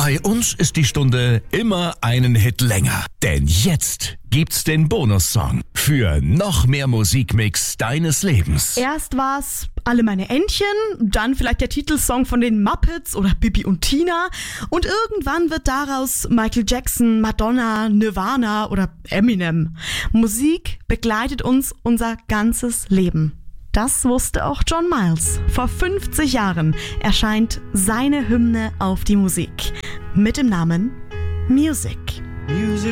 Bei uns ist die Stunde immer einen Hit länger. Denn jetzt gibt's den Bonussong für noch mehr Musikmix deines Lebens. Erst war's Alle meine Entchen, dann vielleicht der Titelsong von den Muppets oder Bibi und Tina und irgendwann wird daraus Michael Jackson, Madonna, Nirvana oder Eminem. Musik begleitet uns unser ganzes Leben. Das wusste auch John Miles. Vor 50 Jahren erscheint seine Hymne auf die Musik mit dem Namen Music.